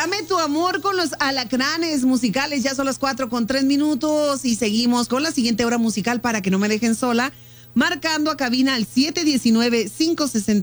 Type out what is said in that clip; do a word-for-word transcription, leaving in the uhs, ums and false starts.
Dame tu amor con los alacranes musicales. Ya son las cuatro con tres minutos y seguimos con la siguiente hora musical para que no me dejen sola. Marcando a cabina al siete uno nueve, cinco seis